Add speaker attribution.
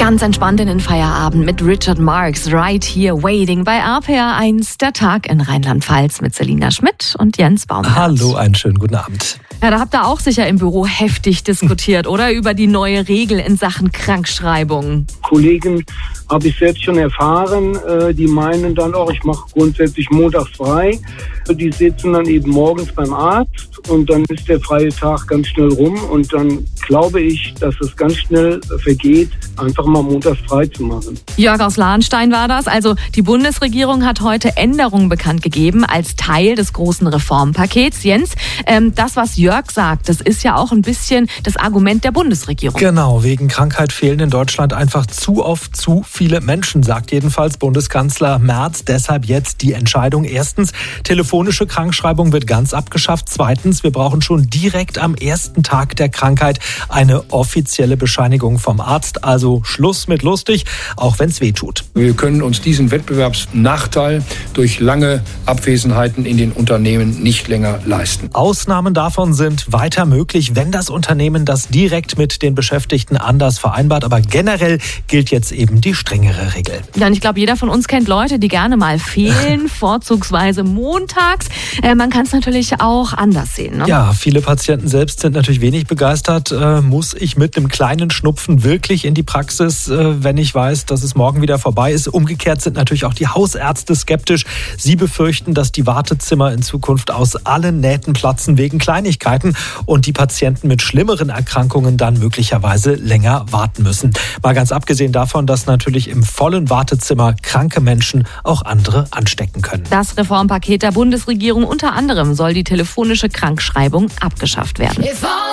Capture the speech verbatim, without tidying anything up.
Speaker 1: Ganz entspannt in den Feierabend mit Richard Marx, Right Here Waiting bei R P R eins, der Tag in Rheinland-Pfalz mit Selina Schmidt und Jens Baumgart.
Speaker 2: Hallo, einen schönen guten Abend.
Speaker 1: Ja, da habt ihr auch sicher im Büro heftig diskutiert, oder? Über die neue Regel in Sachen Krankschreibung.
Speaker 3: Kollegen habe ich selbst schon erfahren, die meinen dann auch, ich mache grundsätzlich montags frei. Die sitzen dann eben morgens beim Arzt und dann ist der freie Tag ganz schnell rum und dann glaube ich, dass es ganz schnell vergeht, einfach mal montags frei zu machen.
Speaker 1: Jörg aus Lahnstein war das. Also die Bundesregierung hat heute Änderungen bekannt gegeben als Teil des großen Reformpakets. Jens, ähm, das, was Jörg sagt, das ist ja auch ein bisschen das Argument der Bundesregierung.
Speaker 2: Genau, wegen Krankheit fehlen in Deutschland einfach zu oft zu viele Menschen, sagt jedenfalls Bundeskanzler Merz. Deshalb jetzt die Entscheidung. Erstens, telefonische Krankschreibung wird ganz abgeschafft. Zweitens, wir brauchen schon direkt am ersten Tag der Krankheit eine offizielle Bescheinigung vom Arzt. Also Schluss mit lustig, auch wenn es weh tut.
Speaker 4: Wir können uns diesen Wettbewerbsnachteil durch lange Abwesenheiten in den Unternehmen nicht länger leisten.
Speaker 2: Ausnahmen davon sind weiter möglich, wenn das Unternehmen das direkt mit den Beschäftigten anders vereinbart. Aber generell gilt jetzt eben die strengere Regel.
Speaker 1: Ja, und ich glaube, jeder von uns kennt Leute, die gerne mal fehlen, vorzugsweise montags. Äh, man kann es natürlich auch anders sehen, ne?
Speaker 2: Ja, viele Patienten selbst sind natürlich wenig begeistert. Äh, muss ich mit einem kleinen Schnupfen wirklich in die Praxis, äh, wenn ich weiß, dass es morgen wieder vorbei ist? Umgekehrt sind natürlich auch die Hausärzte skeptisch. Sie befürchten, dass die Wartezimmer in Zukunft aus allen Nähten platzen wegen Kleinigkeiten und die Patienten mit schlimmeren Erkrankungen dann möglicherweise länger warten müssen. Mal ganz abgesehen davon, dass natürlich im vollen Wartezimmer kranke Menschen auch andere anstecken können.
Speaker 1: Das Reformpaket der Bundesregierung unter anderem soll die telefonische Krankschreibung abgeschafft werden.